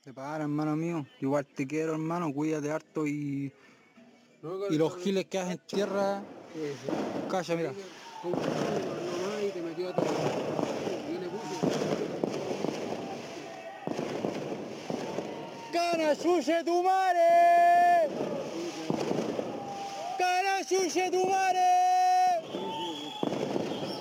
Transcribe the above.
De para, hermano mío. Igual te quiero, hermano. Cuídate harto No, y los giles que hacen tierra. sí. Calla, mira. Como nomás y te metió a ti. Yo le puse. ¡Cana suye tu mare! ¡Cana suye tu mare!